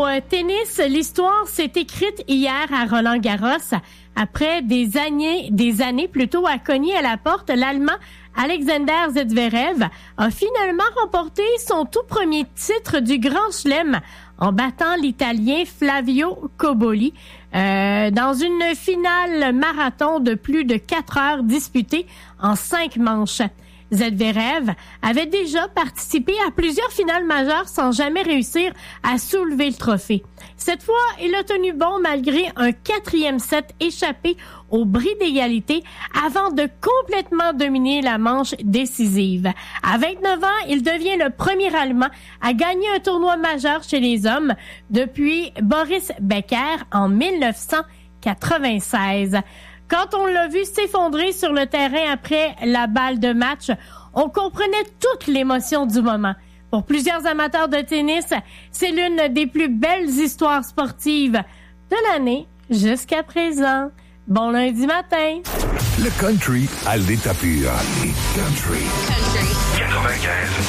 tennis, l'histoire s'est écrite hier à Roland-Garros. Après des années plutôt à cogner à la porte, l'Allemand Alexander Zverev a finalement remporté son tout premier titre du Grand Chelem en battant l'Italien Flavio Cobolli dans une finale marathon de plus de 4 heures disputée en 5 manches. Zverev avait déjà participé à plusieurs finales majeures sans jamais réussir à soulever le trophée. Cette fois, il a tenu bon malgré un 4e set échappé au bris d'égalité avant de complètement dominer la manche décisive. À 29 ans, il devient le premier Allemand à gagner un tournoi majeur chez les hommes depuis Boris Becker en 1996. Quand on l'a vu s'effondrer sur le terrain après la balle de match, on comprenait toute l'émotion du moment. Pour plusieurs amateurs de tennis, c'est l'une des plus belles histoires sportives de l'année jusqu'à présent. Bon lundi matin. Le country à l'état pur. Et country. 95.